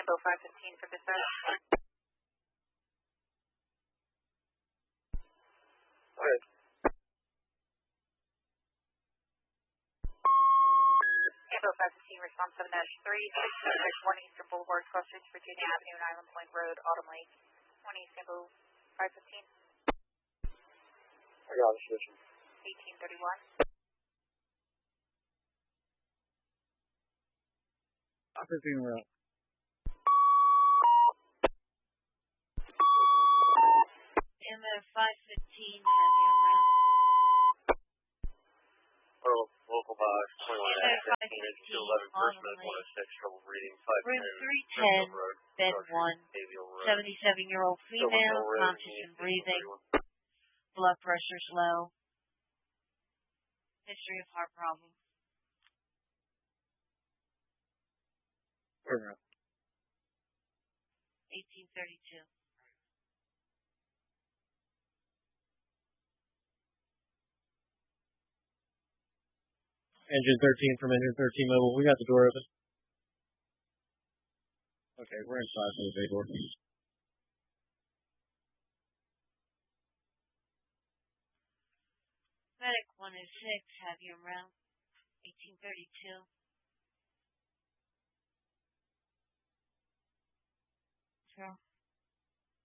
Sambo 515 for dispatch. Alright. Sambo 515, response 7-3, 661 Eastern Boulevard, Cross Streets, Virginia Avenue, and Island Point Road, Autumn Lake. 20 Sambo 515. I got a switch. 1831. 515 route. Ammo 515, heavy on round. Well, local by 21 Ammo 515, 211 first minute 106, trouble reading 510. Room 310, bed 1. 77-year-old female, conscious and breathing. Blood pressure's low. History of heart problems. Turn around. 1832. Engine 13 from Engine 13 mobile. We got the door open. Okay, we're inside for the big door. Medic 106, heavy on round. 1832. Sure.